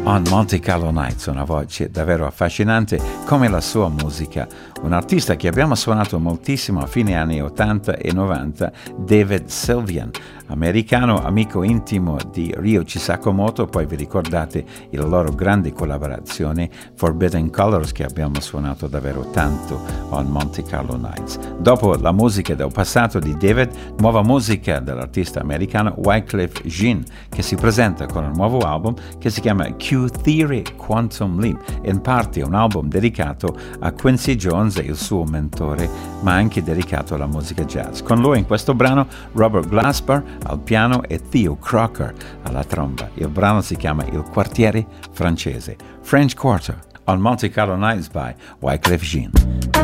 On Monte Carlo Nights, una voce davvero affascinante come la sua musica. Un artista che abbiamo suonato moltissimo a fine anni 80 e 90, David Sylvian, americano, amico intimo di Ryuichi Sakamoto. Poi vi ricordate la loro grande collaborazione Forbidden Colors, che abbiamo suonato davvero tanto on Monte Carlo Nights. Dopo la musica del passato di David, nuova musica dell'artista americano Wyclef Jean, che si presenta con un nuovo album che si chiama Q-Theory Quantum Leap, in parte un album dedicato a Quincy Jones e il suo mentore, ma anche dedicato alla musica jazz. Con lui in questo brano Robert Glasper al piano e Theo Crocker alla tromba. Il brano si chiama Il quartiere francese, French Quarter, on Monte Carlo Nights by Wyclef Jean.